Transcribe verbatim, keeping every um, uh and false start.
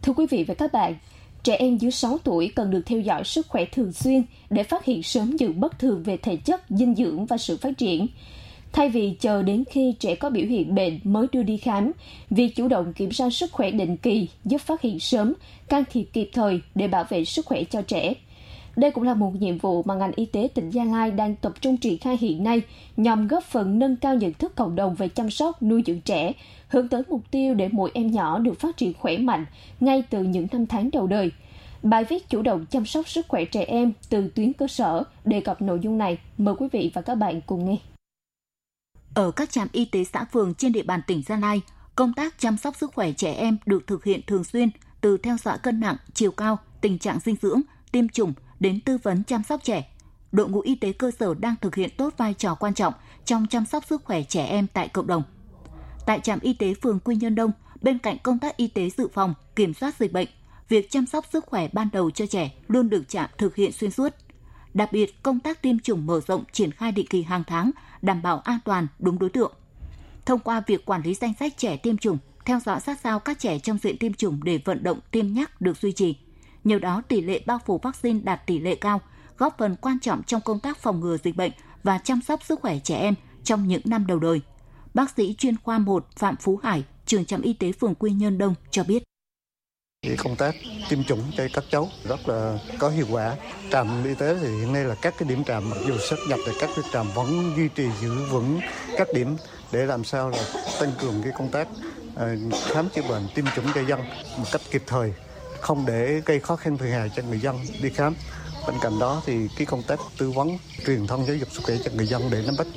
Thưa quý vị và các bạn, trẻ em dưới sáu tuổi cần được theo dõi sức khỏe thường xuyên để phát hiện sớm những bất thường về thể chất, dinh dưỡng và sự phát triển. Thay vì chờ đến khi trẻ có biểu hiện bệnh mới đưa đi khám, việc chủ động kiểm tra sức khỏe định kỳ giúp phát hiện sớm, can thiệp kịp thời để bảo vệ sức khỏe cho trẻ. Đây cũng là một nhiệm vụ mà ngành y tế tỉnh Gia Lai đang tập trung triển khai hiện nay nhằm góp phần nâng cao nhận thức cộng đồng về chăm sóc, nuôi dưỡng trẻ, hướng tới mục tiêu để mỗi em nhỏ được phát triển khỏe mạnh ngay từ những năm tháng đầu đời. Bài viết chủ động chăm sóc sức khỏe trẻ em từ tuyến cơ sở đề cập nội dung này. Mời quý vị và các bạn cùng nghe. Ở các trạm y tế xã phường trên địa bàn tỉnh Gia Lai, công tác chăm sóc sức khỏe trẻ em được thực hiện thường xuyên, từ theo dõi cân nặng, chiều cao, tình trạng dinh dưỡng, tiêm chủng đến tư vấn chăm sóc trẻ. Đội ngũ y tế cơ sở đang thực hiện tốt vai trò quan trọng trong chăm sóc sức khỏe trẻ em tại cộng đồng. Tại trạm y tế phường Quy Nhơn Đông, bên cạnh công tác y tế dự phòng, kiểm soát dịch bệnh, việc chăm sóc sức khỏe ban đầu cho trẻ luôn được trạm thực hiện xuyên suốt. Đặc biệt, công tác tiêm chủng mở rộng triển khai định kỳ hàng tháng, đảm bảo an toàn, đúng đối tượng. Thông qua việc quản lý danh sách trẻ tiêm chủng, theo dõi sát sao các trẻ trong diện tiêm chủng để vận động tiêm nhắc được duy trì. Nhờ đó, tỷ lệ bao phủ vaccine đạt tỷ lệ cao, góp phần quan trọng trong công tác phòng ngừa dịch bệnh và chăm sóc sức khỏe trẻ em trong những năm đầu đời. Bác sĩ chuyên khoa một Phạm Phú Hải, trưởng trạm y tế phường Quy Nhơn Đông cho biết. Công tác tiêm chủng cho các cháu rất là có hiệu quả. Trạm y tế thì hiện nay là các cái điểm trạm, mặc dù sáp nhập thì các cái trạm vẫn duy trì giữ vững các điểm để làm sao là tăng cường cái công tác khám chữa bệnh, tiêm chủng cho dân một cách kịp thời, không để gây khó khăn phiền hà cho người dân đi khám. Bên cạnh đó thì cái công tác tư vấn, truyền thông giáo dục sức khỏe cho người dân để nắm bắt